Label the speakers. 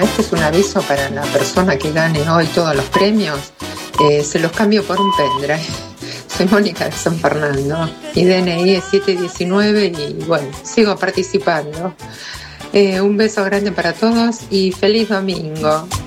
Speaker 1: Este es un aviso para la persona que gane hoy todos los premios. Se los cambio por un pendrive. Soy Mónica de San Fernando. Mi DNI es 719 y bueno, sigo participando. Un beso grande para todos y feliz domingo.